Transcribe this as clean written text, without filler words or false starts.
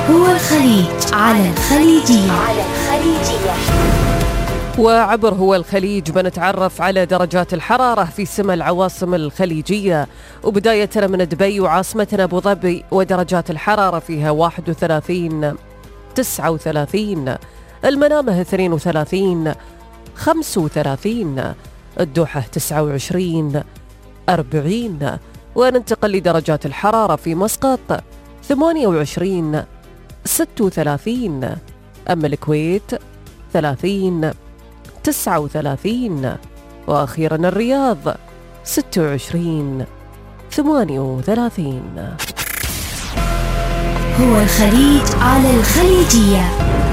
هو الخليج على الخليجية. وعبر هو الخليج بنتعرف على درجات الحرارة في سما العواصم الخليجية، وبداية من دبي وعاصمتنا أبو ظبي ودرجات الحرارة فيها 31 39، المنامة 32 35، الدوحة 29 40، وننتقل لدرجات الحرارة في مسقط 28 36، أما الكويت 30 39، وأخيرا الرياض 26 38. هو الخليج على الخليجية.